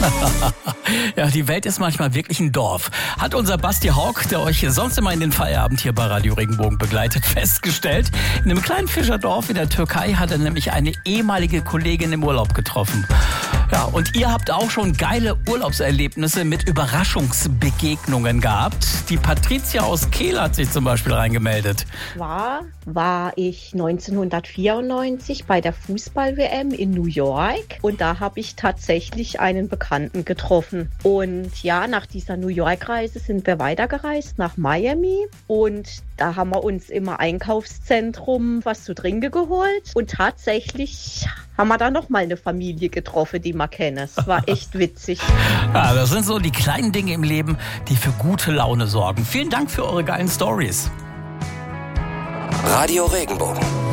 Ja, die Welt ist manchmal wirklich ein Dorf. Hat unser Basti Hauck, der euch sonst immer in den Feierabend hier bei Radio Regenbogen begleitet, festgestellt. In einem kleinen Fischerdorf in der Türkei hat er nämlich eine ehemalige Kollegin im Urlaub getroffen. Ja, und ihr habt auch schon geile Urlaubserlebnisse mit Überraschungsbegegnungen gehabt. Die Patricia aus Kehl hat sich zum Beispiel reingemeldet. War ich 1994 bei der Fußball-WM in New York und da habe ich tatsächlich einen Bekannten getroffen. Und ja, nach dieser New York-Reise sind wir weitergereist nach Miami und da haben wir uns im Einkaufszentrum was zu trinken geholt und tatsächlich haben wir da nochmal eine Familie getroffen, die wir kennen. Es war echt witzig. Ja, das sind so die kleinen Dinge im Leben, die für gute Laune sorgen. Vielen Dank für eure geilen Stories. Radio Regenbogen.